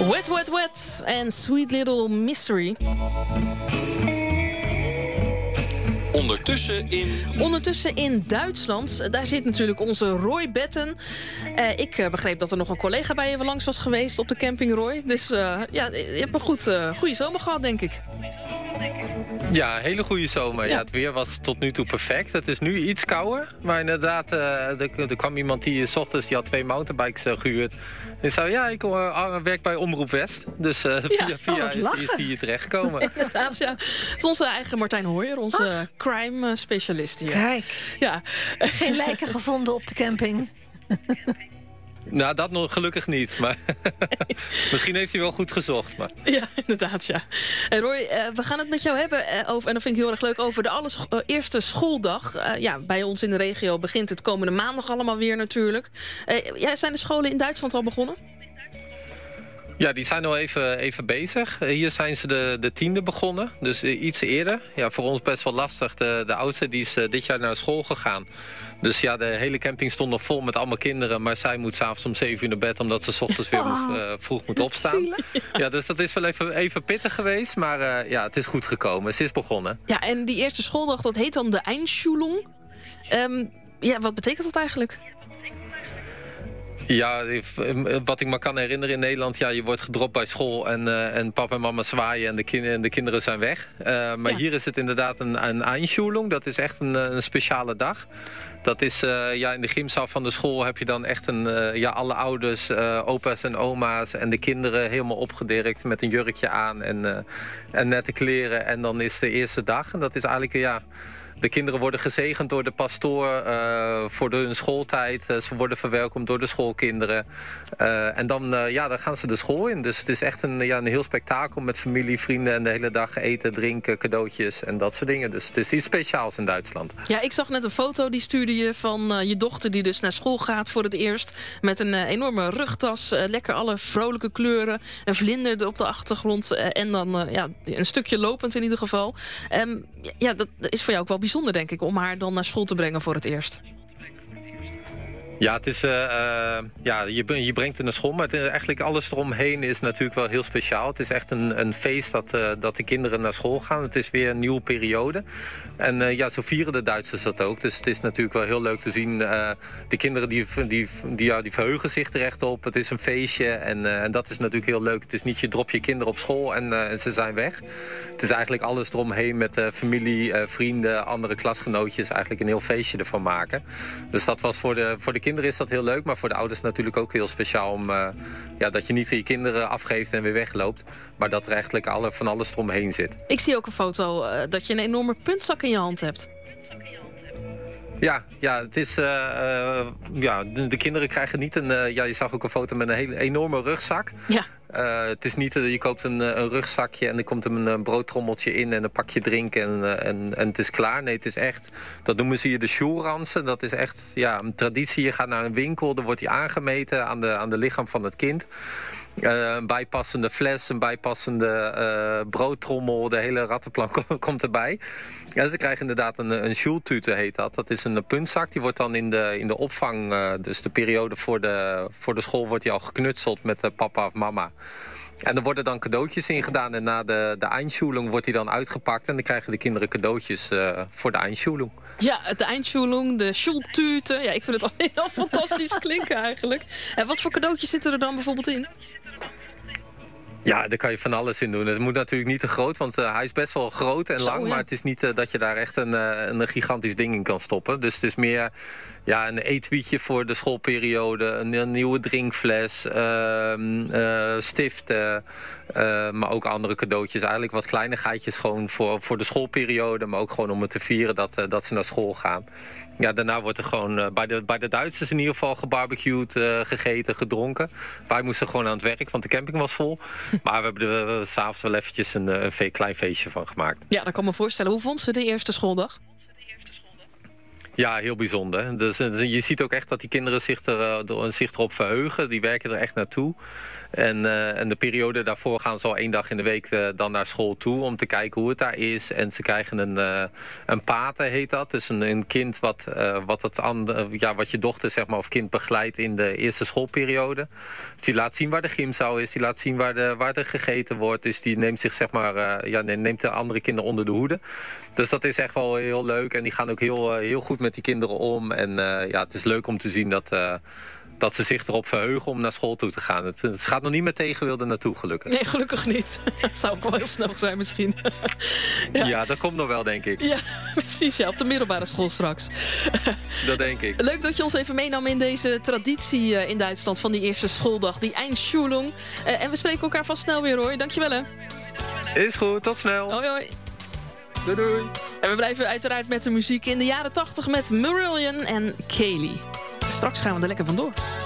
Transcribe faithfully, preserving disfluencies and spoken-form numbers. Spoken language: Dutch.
Wet, Wet, Wet en Sweet Little Mystery. Ondertussen in... Ondertussen in Duitsland, daar zit natuurlijk onze Roy Betten. Uh, ik uh, begreep dat er nog een collega bij je langs was geweest op de camping, Roy. Dus uh, ja, je hebt een goed, uh, goede zomer gehad, denk ik. Ja, hele goede zomer. Ja. Ja, het weer was tot nu toe perfect. Het is nu iets kouder. Maar inderdaad, uh, er, er kwam iemand die 's ochtends die had twee mountainbikes uh, gehuurd. En zei, ja, ik uh, werk bij Omroep West. Dus uh, via, ja, via oh, is, is die hier terechtgekomen. Inderdaad, ja. Het is onze eigen Martijn Hooijer, onze uh, crime uh, specialist hier. Kijk, ja. Geen lijken gevonden op de camping. Nou, dat nog gelukkig niet. Maar misschien heeft hij wel goed gezocht. Maar... Ja, inderdaad, ja. En Roy, uh, we gaan het met jou hebben uh, over, en dat vind ik heel erg leuk, over de allereerste schooldag. Uh, ja, bij ons in de regio begint het komende maandag allemaal weer natuurlijk. Uh, ja, zijn de scholen in Duitsland al begonnen? Ja, die zijn al even, even bezig. Hier zijn ze de, de tiende begonnen, dus iets eerder. Ja, voor ons best wel lastig. De, de oudste die is uh, dit jaar naar school gegaan. Dus ja, de hele camping stond nog vol met allemaal kinderen. Maar zij moet s'avonds om zeven uur naar bed, omdat ze 's ochtends weer oh, moet, uh, vroeg moet opstaan. Ja, dus dat is wel even, even pittig geweest. Maar uh, ja, het is goed gekomen. Ze is begonnen. Ja, en die eerste schooldag, dat heet dan de Einschulung. Um, ja, wat betekent dat eigenlijk? Ja, wat ik me kan herinneren in Nederland... ja, je wordt gedropt bij school en, uh, en papa en mama zwaaien... en de, kind, en de kinderen zijn weg. Uh, maar ja. Hier is het inderdaad een, een Einschulung. Dat is echt een, een speciale dag. Dat is, uh, ja, in de gymzaal van de school heb je dan echt een... Uh, ja, alle ouders, uh, opa's en oma's en de kinderen helemaal opgedirkt... met een jurkje aan en, uh, en nette kleren. En dan is de eerste dag. En dat is eigenlijk, ja... De kinderen worden gezegend door de pastoor uh, voor hun schooltijd. Uh, ze worden verwelkomd door de schoolkinderen. Uh, en dan, uh, ja, dan gaan ze de school in. Dus het is echt een, ja, een heel spektakel met familie, vrienden... en de hele dag eten, drinken, cadeautjes en dat soort dingen. Dus het is iets speciaals in Duitsland. Ja, ik zag net een foto, die stuurde je van uh, je dochter... die dus naar school gaat voor het eerst. Met een uh, enorme rugtas, uh, lekker alle vrolijke kleuren. Een vlinder er op de achtergrond. Uh, en dan uh, ja, een stukje lopend in ieder geval. Um, ja, dat is voor jou ook wel bijzonder, denk ik, om haar dan naar school te brengen voor het eerst. Ja, het is, uh, uh, ja je, je brengt het naar school, maar het, eigenlijk alles eromheen is natuurlijk wel heel speciaal. Het is echt een, een feest dat, uh, dat de kinderen naar school gaan. Het is weer een nieuwe periode. En uh, ja, zo vieren de Duitsers dat ook. Dus het is natuurlijk wel heel leuk te zien. Uh, de kinderen die, die, die, ja, die verheugen zich er echt op. Het is een feestje en, uh, en dat is natuurlijk heel leuk. Het is niet je drop je kinderen op school en, uh, en ze zijn weg. Het is eigenlijk alles eromheen met uh, familie, uh, vrienden, andere klasgenootjes. Eigenlijk een heel feestje ervan maken. Dus dat was voor de, voor de kinderen is dat heel leuk, maar voor de ouders natuurlijk ook heel speciaal om uh, ja, dat je niet je kinderen afgeeft en weer wegloopt, maar dat er eigenlijk alle, van alles eromheen zit. Ik zie ook een foto uh, dat je een enorme puntzak in je hand hebt. Ja, ja, het is, uh, uh, ja de, de kinderen krijgen niet een... Uh, ja, je zag ook een foto met een hele enorme rugzak. Ja. Uh, het is niet, uh, je koopt een, een rugzakje en er komt een, een broodtrommeltje in en een pakje drinken en, uh, en, en het is klaar. Nee, het is echt, dat noemen ze hier de Schulranzen. Dat is echt ja, een traditie. Je gaat naar een winkel, dan wordt die aangemeten aan de, aan de lichaam van het kind. Uh, een bijpassende fles, een bijpassende uh, broodtrommel, de hele rattenplan komt erbij. Ja, ze krijgen inderdaad een, een Schultüte, heet dat. Dat is een puntzak, die wordt dan in de, in de opvang, uh, dus de periode voor de, voor de school, wordt die al geknutseld met uh, papa of mama. En er worden dan cadeautjes in gedaan en na de, de Einschulung wordt die dan uitgepakt en dan krijgen de kinderen cadeautjes uh, voor de Einschulung. Ja, de Einschulung, de Schultüte. Ja, ik vind het alleen al fantastisch klinken eigenlijk. En wat voor cadeautjes zitten er dan bijvoorbeeld in? Ja, daar kan je van alles in doen. Het moet natuurlijk niet te groot, want uh, hij is best wel groot en Zo, lang. Ja. Maar het is niet uh, dat je daar echt een, uh, een gigantisch ding in kan stoppen. Dus het is meer ja, een etuietje voor de schoolperiode. Een, een nieuwe drinkfles, uh, uh, stiften. Uh, maar ook andere cadeautjes. Eigenlijk wat kleinigheidjes gewoon voor, voor de schoolperiode. Maar ook gewoon om het te vieren dat, uh, dat ze naar school gaan. Ja, daarna wordt er gewoon uh, bij, de, bij de Duitsers in ieder geval gebarbecued, uh, gegeten, gedronken. Wij moesten gewoon aan het werk, want de camping was vol. Maar we hebben er uh, s'avonds wel eventjes een, een ve- klein feestje van gemaakt. Ja, dat kan me voorstellen. Hoe vond ze de eerste schooldag? Ja, heel bijzonder. Dus, je ziet ook echt dat die kinderen zich, er, uh, zich erop verheugen. Die werken er echt naartoe. En, uh, en de periode daarvoor gaan ze al één dag in de week uh, dan naar school toe om te kijken hoe het daar is. En ze krijgen een, uh, een pater, heet dat. Dus een, een kind wat, uh, wat, het andere, ja, wat je dochter zeg maar, of kind begeleidt in de eerste schoolperiode. Dus die laat zien waar de gymzaal is. Die laat zien waar, de, waar er gegeten wordt. Dus die neemt zich zeg maar, uh, ja, neemt de andere kinderen onder de hoede. Dus dat is echt wel heel leuk. En die gaan ook heel, uh, heel goed met die kinderen om. En uh, ja, het is leuk om te zien dat... Uh, dat ze zich erop verheugen om naar school toe te gaan. Het, het gaat nog niet met tegenwil er naartoe, gelukkig. Nee, gelukkig niet. Het zou ook wel heel snel zijn misschien. ja. ja, dat komt nog wel, denk ik. Ja, precies. Ja, op de middelbare school straks. Dat denk ik. Leuk dat je ons even meenam in deze traditie in Duitsland van die eerste schooldag. Die Einschulung. Uh, en we spreken elkaar vast snel weer, hoor. Dankjewel, hè. Is goed, tot snel. Hoi, hoi. Doei, doei. En we blijven uiteraard met de muziek in de jaren tachtig met Marillion en Kaylee. Straks gaan we er lekker vandoor.